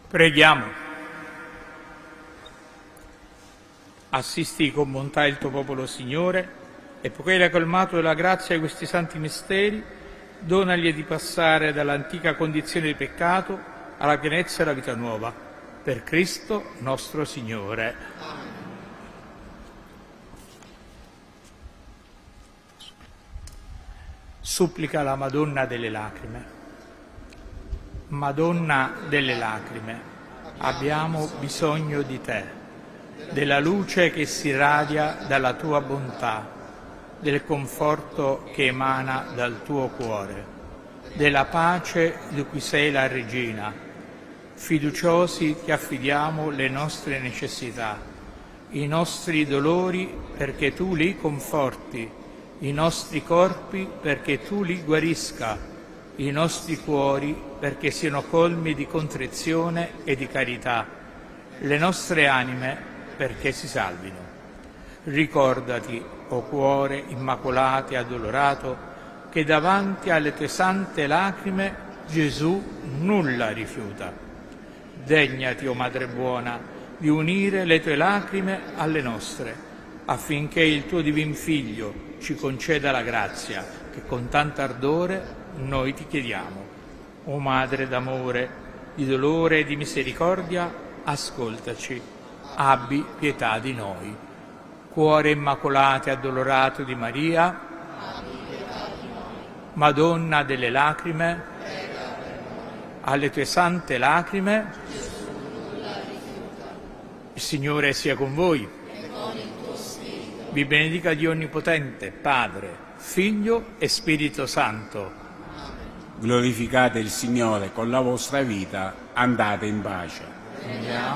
Preghiamo. Assisti con bontà il tuo popolo, Signore, e poiché l'hai colmato della grazia di questi santi misteri, donagli di passare dall'antica condizione di peccato alla pienezza della vita nuova. Per Cristo nostro Signore. Supplica la Madonna delle Lacrime. Madonna delle Lacrime, abbiamo bisogno di te, della luce che si irradia dalla tua bontà, del conforto che emana dal tuo cuore, della pace di cui sei la regina. Fiduciosi ti affidiamo le nostre necessità, i nostri dolori perché tu li conforti, i nostri corpi perché tu li guarisca, i nostri cuori perché siano colmi di contrizione e di carità, le nostre anime perché si salvino. Ricordati, o cuore immacolato e addolorato, che davanti alle tue sante lacrime Gesù nulla rifiuta. Degnati, o Madre buona, di unire le tue lacrime alle nostre, affinché il tuo divin Figlio ci conceda la grazia che con tanto ardore noi ti chiediamo. O Madre d'amore, di dolore e di misericordia, ascoltaci, abbi pietà di noi. Cuore immacolato e addolorato di Maria, Madonna delle Lacrime, alle tue sante lacrime, il Signore sia con voi. Vi benedica Dio Onnipotente, Padre, Figlio e Spirito Santo. Glorificate il Signore con la vostra vita, andate in pace.